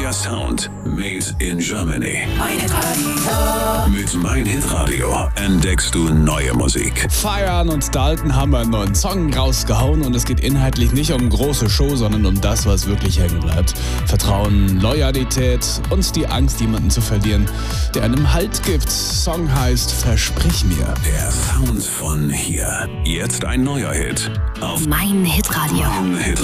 Der Sound made in Germany. Mein Hitradio. Mit Mein Hitradio entdeckst du neue Musik. Feiern und Dalton haben einen neuen Song rausgehauen und es geht inhaltlich nicht um große Show, sondern um das, was wirklich hängen bleibt. Vertrauen, Loyalität und die Angst, jemanden zu verlieren, der einem Halt gibt. Song heißt Versprich mir. Der Sound von hier. Jetzt ein neuer Hit auf Mein Hitradio. Mein Hitradio.